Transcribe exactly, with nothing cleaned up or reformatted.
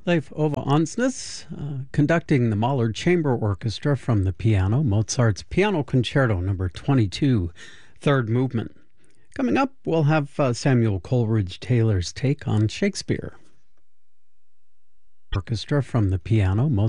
Leif Ove Ansnes, uh, conducting the Mahler Chamber Orchestra from the piano, Mozart's Piano Concerto number twenty-two, third movement. Coming up, we'll have uh, Samuel Coleridge Taylor's take on Shakespeare. Orchestra from the piano,